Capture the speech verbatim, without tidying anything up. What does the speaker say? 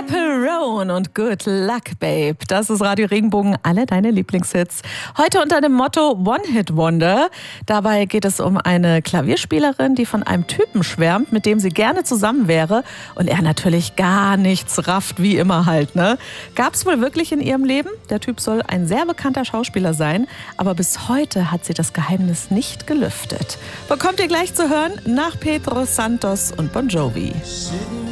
Chaperone und Good Luck, Babe. Das ist Radio Regenbogen, alle deine Lieblingshits. Heute unter dem Motto One-Hit-Wonder. Dabei geht es um eine Klavierspielerin, die von einem Typen schwärmt, mit dem sie gerne zusammen wäre. Und er natürlich gar nichts rafft, wie immer halt, ne? Gab's wohl wirklich in ihrem Leben? Der Typ soll ein sehr bekannter Schauspieler sein. Aber bis heute hat sie das Geheimnis nicht gelüftet. Bekommt ihr gleich zu hören nach Pedro Santos und Bon Jovi.